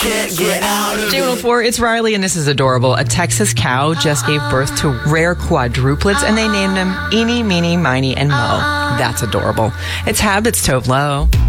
Get out of Channel 4, it's Riley, and this is adorable. A Texas cow just gave birth to rare quadruplets, and they named them Eeny, Meeny, Miny, and Mo. That's adorable. It's Habits Tove Lo.